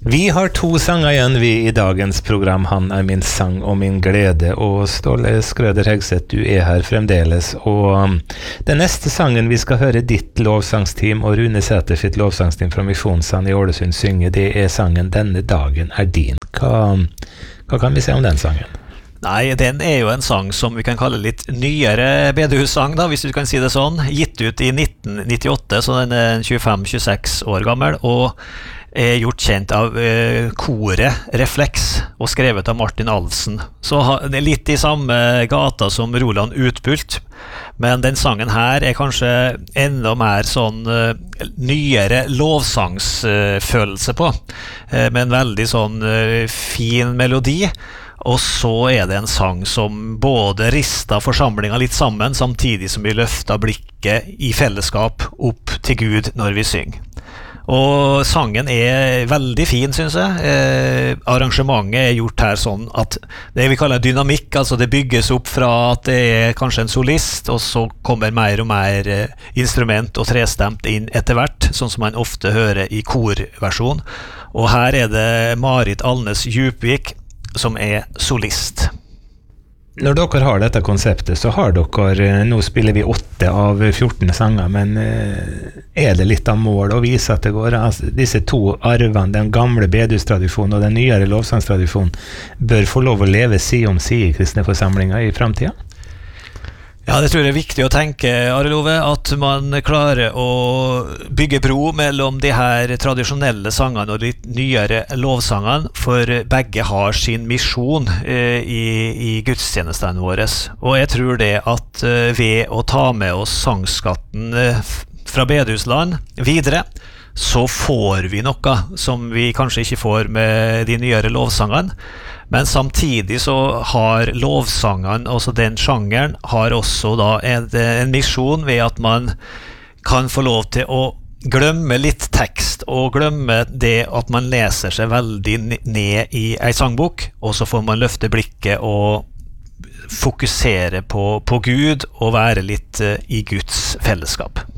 Vi har to sanger igjen vi i dagens program. Han min sang og min glede. Og Ståle Skrøder Hegseth, du her fremdeles. Og den neste sangen vi skal høre ditt lovsangsteam og Rune Sæter sitt lovsangsteam fra Misjonssand i Ålesund synge, det sangen Denne dagen din. Hva kan vi si om den sangen? Nei, den jo en sang som vi kan kalle litt nyere bedehussang da, hvis du kan si det sånn. Gitt ut i 1998, så den 25-26 år gammel, og gjort kjent av koret Reflex og skrevet av Martin Alfsen. Så det litt i samme gata som Roland Utbult, men den sangen her kanskje enda mer sånn nyere lovsangsfølelse på, med en veldig sånn fin melodi. Og så det en sang som både ristet forsamlingen litt sammen, samtidig som vi løftet blikket i fellesskap opp til Gud når vi synger. Og sangen veldig fin, synes jeg. Arrangementet gjort her sånn at det vi kaller dynamikk, altså det bygges opp fra at det kanskje en solist, og så kommer mer og mer instrument og trestemt inn etter hvert, sånn som man ofte hører i korversjon. Og her det Marit Alnes Djupvik som solist. Når dere har dette konseptet, så har dere, nå spiller vi 8 av 14 sanger, men det litt av mål å vise at det går, altså, disse to arvene, den gamle bedehustradisjonen og den nyere lovsangstradisjonen, bør få lov å leve side om side i kristne forsamlinger i fremtiden? Ja, det tror jeg viktig å tenke, Arild Ove, at man klarer å bygge bro mellom de her tradisjonelle sangene og de nyere lovsangene, for begge har sin misjon i gudstjenestene våre. Og jeg tror det at ved å ta med oss sangskatten fra bedehusland videre, så får vi noe som vi kanskje ikke får med de nyere lovsangene. Men samtidig så har lovsangene, altså den sjangeren, har også da en misjon ved at man kan få lov til å glemme litt tekst, og glemme det at man leser seg veldig ned i en sangbok, og så får man løfte blikket og fokusere på Gud og være litt i Guds fellesskap.